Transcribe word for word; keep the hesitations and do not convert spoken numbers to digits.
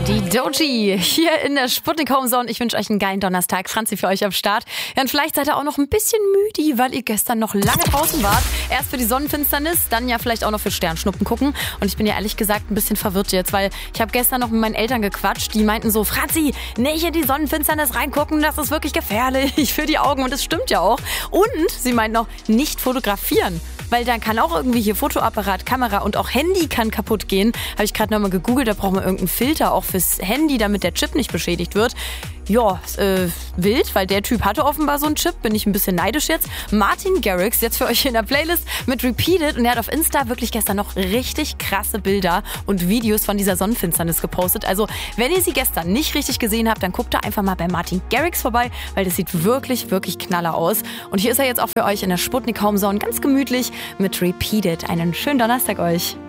Die Doji hier in der Sputnik Home Zone. Ich wünsche euch einen geilen Donnerstag. Franzi für euch am Start. Ja, und vielleicht seid ihr auch noch ein bisschen müde, weil ihr gestern noch lange draußen wart. Erst für die Sonnenfinsternis, dann ja vielleicht auch noch für Sternschnuppen gucken. Und ich bin ja ehrlich gesagt ein bisschen verwirrt jetzt, weil ich habe gestern noch mit meinen Eltern gequatscht. Die meinten so, Franzi, nicht in die Sonnenfinsternis reingucken, das ist wirklich gefährlich für die Augen. Und das stimmt ja auch. Und sie meinten auch, nicht fotografieren. Weil dann kann auch irgendwie hier Fotoapparat, Kamera und auch Handy kann kaputt gehen. Habe ich gerade nochmal gegoogelt, da braucht man irgendeinen Filter auch fürs Handy, damit der Chip nicht beschädigt wird. Ja, äh, wild, weil der Typ hatte offenbar so einen Chip, bin ich ein bisschen neidisch jetzt. Martin Garrix, jetzt für euch in der Playlist mit Repeated, und er hat auf Insta wirklich gestern noch richtig krasse Bilder und Videos von dieser Sonnenfinsternis gepostet. Also, wenn ihr sie gestern nicht richtig gesehen habt, dann guckt da einfach mal bei Martin Garrix vorbei, weil das sieht wirklich, wirklich knaller aus. Und hier ist er jetzt auch für euch in der Sputnik Home Zone ganz gemütlich mit Repeated. Einen schönen Donnerstag euch.